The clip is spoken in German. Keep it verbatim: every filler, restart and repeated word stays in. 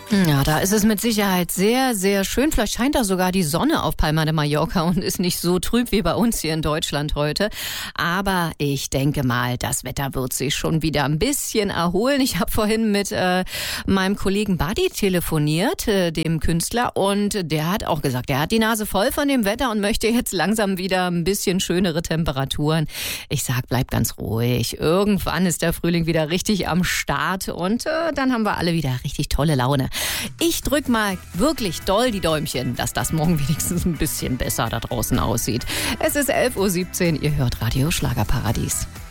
Ja, da ist es mit Sicherheit sehr, sehr schön. Vielleicht scheint da sogar die Sonne auf Palma de Mallorca und ist nicht so trüb wie bei uns hier in Deutschland heute. Aber ich denke mal, das Wetter wird sich schon wieder ein bisschen erholen. Ich habe vorhin mit äh, meinem Kollegen Buddy telefoniert, äh, dem Künstler, und der hat auch gesagt, er hat die Nase voll von dem Wetter und möchte jetzt langsam wieder ein bisschen schönere Temperaturen. Ich sag, bleib ganz ruhig. Irgendwann ist der Frühling wieder richtig am Start und äh, dann haben wir alle wieder richtig tolle Laune. Ich drück mal wirklich doll die Däumchen, dass das morgen wenigstens ein bisschen besser da draußen aussieht. Es ist elf Uhr siebzehn, ihr hört Radio Schlagerparadies.